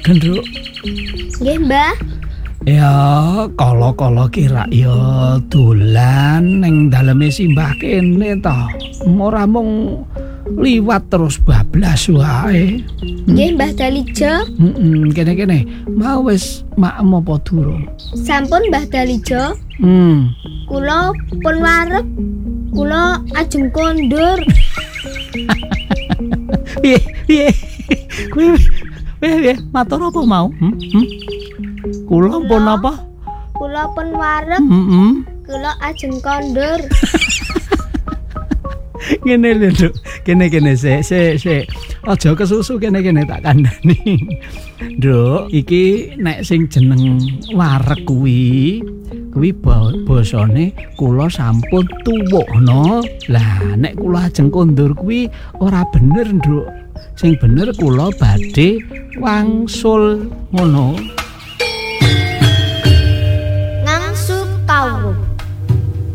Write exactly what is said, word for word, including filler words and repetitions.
ngapunten, Nduk. Nggih, Mbah. Ya, kala-kala kira ya dolan ning daleme simbah kene ta. Ora mung liwat terus bablas wae. Nggih, Mbah Dalijo. Heeh, kene-kene. Mau wis maem apa durung? Sampun, Mbah Dalijo. Hmm. Kula pun warep. Kula ajeng kondur. Piye, piye? Kuwi piye, matur apa mau? Hmm? Hmm? Kula pun apa? Kula pun warep. Heeh. Kula ajeng kondur. Ngene lho, Nduk. Kene-kene sik, sik, sik. Aja kesusu kene-kene tak kandhani. Nduk, iki nek sing jeneng warek kuwi, kuwi basane kula sampun tuwuhna. Lah nek kula ajeng kondur kuwi ora bener, Nduk. Sing bener kula badhe wangsul ngono.